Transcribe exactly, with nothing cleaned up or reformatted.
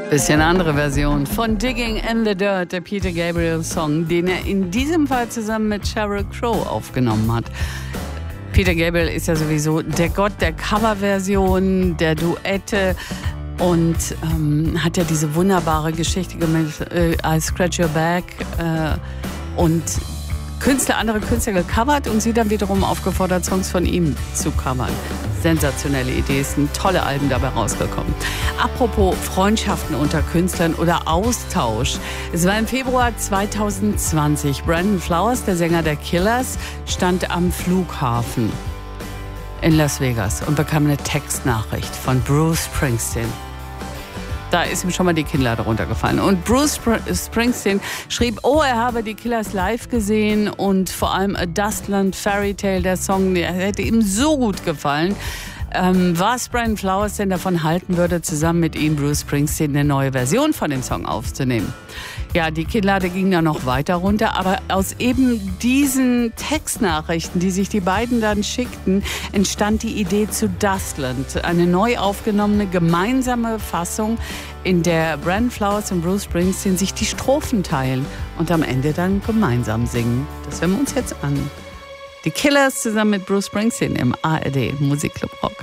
Bisschen andere Version von Digging in the Dirt, der Peter Gabriel Song, den er in diesem Fall zusammen mit Sheryl Crow aufgenommen hat. Peter Gabriel ist ja sowieso der Gott der Coverversion, der Duette und ähm, hat ja diese wunderbare Geschichte gemacht, äh, I Scratch Your Back äh, und Künstler, andere Künstler gecovert und sie dann wiederum aufgefordert, Songs von ihm zu covern. Sensationelle Idee, ist ein tolle Alben dabei rausgekommen. Apropos Freundschaften unter Künstlern oder Austausch. Es war im Februar zwanzig zwanzig. Brandon Flowers, der Sänger der Killers, stand am Flughafen in Las Vegas und bekam eine Textnachricht von Bruce Springsteen. Da ist ihm schon mal die Kinnlade runtergefallen. Und Bruce Springsteen schrieb, oh, er habe die Killers live gesehen und vor allem A Dustland Fairy Tale, der Song, der hätte ihm so gut gefallen. Ähm, was Brandon Flowers denn davon halten würde, zusammen mit ihm, Bruce Springsteen, eine neue Version von dem Song aufzunehmen. Ja, die Kinnlade ging dann noch weiter runter, aber aus eben diesen Textnachrichten, die sich die beiden dann schickten, entstand die Idee zu Dustland, eine neu aufgenommene gemeinsame Fassung, in der Brandon Flowers und Bruce Springsteen sich die Strophen teilen und am Ende dann gemeinsam singen. Das hören wir uns jetzt an. Die Killers zusammen mit Bruce Springsteen im A R D Musikclub Rock.